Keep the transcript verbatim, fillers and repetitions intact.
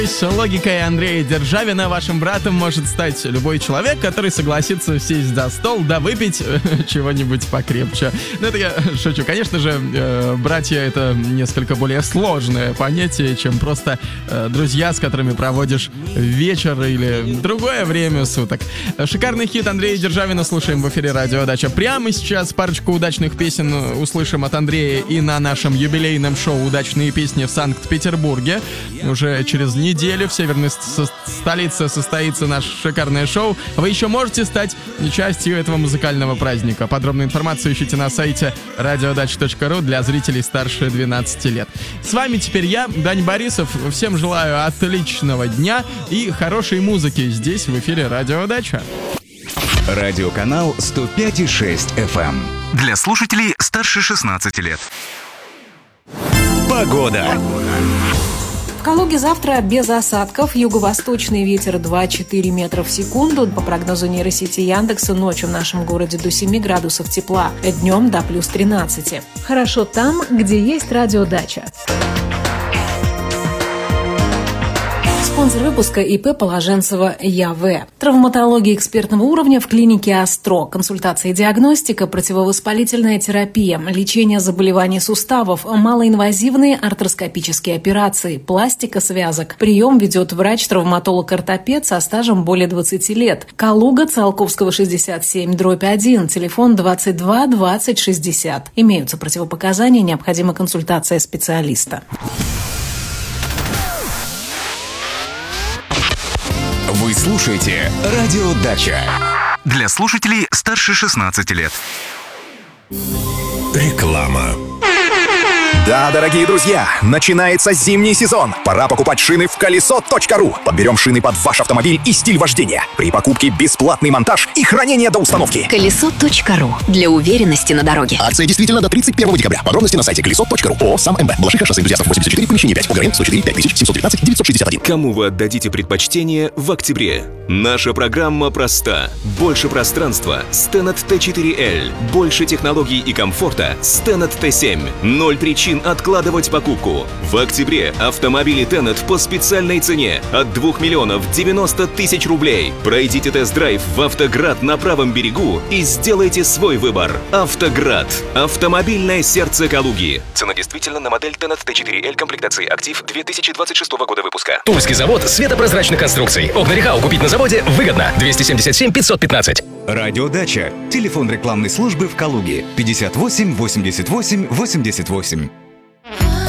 С логикой Андрея Державина вашим братом может стать любой человек, который согласится сесть за стол да выпить э, чего-нибудь покрепче. Ну, это я шучу. Конечно же, э, братья — это несколько более сложное понятие, чем просто э, друзья, с которыми проводишь вечер или другое время суток. Шикарный хит Андрея Державина слушаем в эфире Радио Дача. Прямо сейчас парочку удачных песен услышим от Андрея и на нашем юбилейном шоу «Удачные песни» в Санкт-Петербурге. Уже через неделю неделю в северной со- столице состоится наше шикарное шоу. Вы еще можете стать частью этого музыкального праздника. Подробную информацию ищите на сайте радиодач точка ру для зрителей старше двенадцати лет. С вами теперь я, Дань Борисов. Всем желаю отличного дня и хорошей музыки здесь, в эфире Радио Дача. Радиоканал сто пять и шесть эф эм. Для слушателей старше шестнадцати лет. Погода. В Калуге завтра без осадков. Юго-восточный ветер два-четыре метра в секунду. По прогнозу нейросети Яндекса, ночью в нашем городе до семи градусов тепла, днем до плюс тринадцати. Хорошо там, где есть радиодача. Спонсор выпуска ИП Положенцева ЯВ. Травматология экспертного уровня в клинике Астро. Консультация и диагностика, противовоспалительная терапия, лечение заболеваний суставов, малоинвазивные артроскопические операции, пластика связок. Прием ведет врач-травматолог-ортопед со стажем более двадцати лет. Калуга, Циолковского, шестьдесят семь, дробь один, телефон двадцать два двадцать шестьдесят. Имеются противопоказания, необходима консультация специалиста. Вы слушаете Радио Дача. Для слушателей старше шестнадцати лет. Реклама. Да, дорогие друзья, начинается зимний сезон. Пора покупать шины в колесо точка ру. Подберем шины под ваш автомобиль и стиль вождения. При покупке бесплатный монтаж и хранение до установки. колесо точка ру. Для уверенности на дороге. Акция действительно до тридцать первого декабря. Подробности на сайте колесо точка ру. ООО «Сам МБ». Балашиха, шоссе энтузиастов, восемьдесят четыре, помещение пять. УГРН сто четыре, пять тысяч семьсот девятнадцать, девятьсот шестьдесят один. Кому вы отдадите предпочтение в октябре? Наша программа проста. Больше пространства – Стенет Т четыре Л. Больше технологий и комфорта – Стенет Т семь. Ноль причин откладывать покупку. В октябре автомобили Тенет по специальной цене от двух миллионов девяносто тысяч рублей. Пройдите тест-драйв в «Автоград» на правом берегу и сделайте свой выбор. «Автоград» – автомобильное сердце Калуги. Цена действительно на модель Тенет Т четыре Л комплектации «Актив» две тысячи двадцать шестого года выпуска. Тульский завод светопрозрачных конструкций. Окна Рехау купить на заводе выгодно. двести семьдесят семь пятьсот пятнадцать. Радио Дача. Телефон рекламной службы в Калуге. пятьдесят восемь восемьдесят восемь восемьдесят восемь.